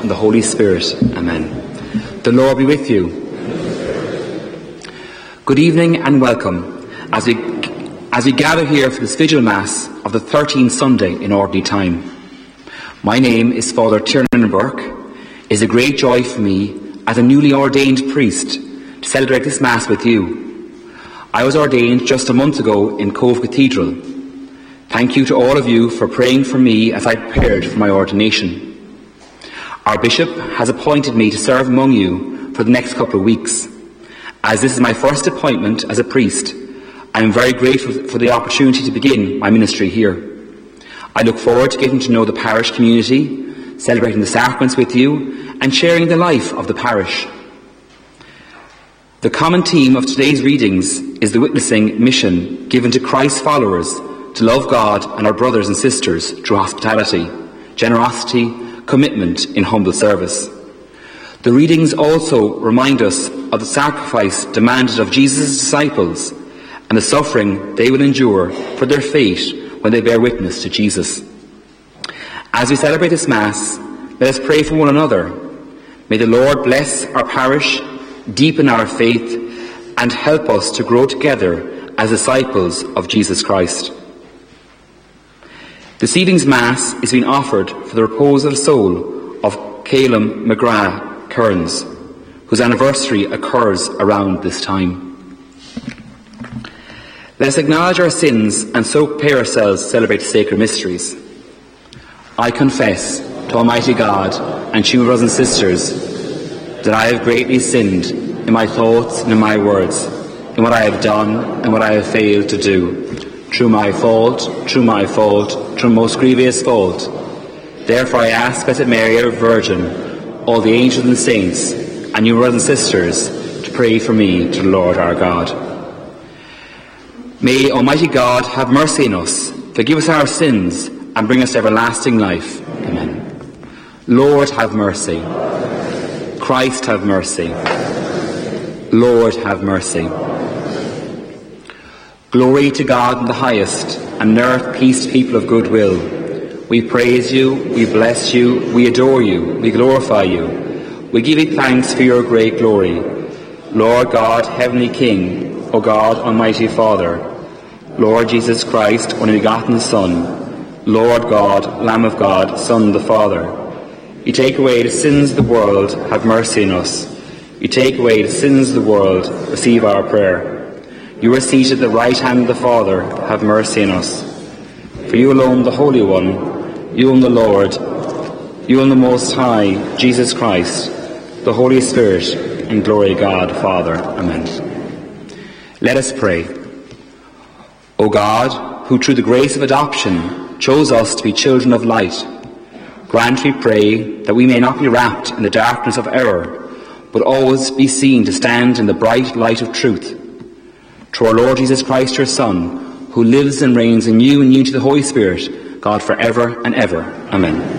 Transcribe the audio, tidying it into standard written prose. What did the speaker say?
and the Holy Spirit. Amen. The Lord be with you. Good evening and welcome as we gather here for this Vigil Mass of the 13th Sunday in Ordinary Time. My name is Father Tiernan Burke. It is a great joy for me as a newly ordained priest to celebrate this Mass with you. I was ordained just a month ago in Cove Cathedral. Thank you to all of you for praying for me as I prepared for my ordination. Our Bishop has appointed me to serve among you for the next couple of weeks. As this is my first appointment as a priest, I am very grateful for the opportunity to begin my ministry here. I look forward to getting to know the parish community, celebrating the sacraments with you, and sharing the life of the parish. The common theme of today's readings is the witnessing mission given to Christ's followers to love God and our brothers and sisters through hospitality, generosity, commitment in humble service. The readings also remind us of the sacrifice demanded of Jesus' disciples and the suffering they will endure for their faith when they bear witness to Jesus. As we celebrate this Mass, let us pray for one another. May the Lord bless our parish, deepen our faith, and help us to grow together as disciples of Jesus Christ. This evening's Mass is being offered for the repose of the soul of Calum McGrath Kearns, whose anniversary occurs around this time. Let us acknowledge our sins and so prepare ourselves to celebrate the sacred mysteries. I confess to Almighty God and to you, brothers and sisters, that I have greatly sinned in my thoughts and in my words, in what I have done and what I have failed to do, through my fault, through most grievous fault. Therefore I ask Blessed Mary, our Virgin, all the angels and saints, and you, brothers and sisters, to pray for me to the Lord our God. May Almighty God have mercy on us, forgive us our sins, and bring us to everlasting life. Amen. Lord, have mercy. Christ, have mercy. Lord, have mercy. Glory to God in the highest, and on earth peace to people of good will. We praise you, we bless you, we adore you, we glorify you. We give you thanks for your great glory. Lord God, Heavenly King, O God, Almighty Father, Lord Jesus Christ, only begotten Son, Lord God, Lamb of God, Son of the Father. You take away the sins of the world, have mercy on us. You take away the sins of the world, receive our prayer. You are seated at the right hand of the Father, have mercy on us. For you alone, the Holy One, you alone the Lord, you alone the Most High, Jesus Christ, the Holy Spirit, and glory to God, Father. Amen. Let us pray. O God, who through the grace of adoption chose us to be children of light, grant, we pray, that we may not be wrapped in the darkness of error, but always be seen to stand in the bright light of truth. Through our Lord Jesus Christ, your Son, who lives and reigns in you and unity of the Holy Spirit, God for ever and ever. Amen.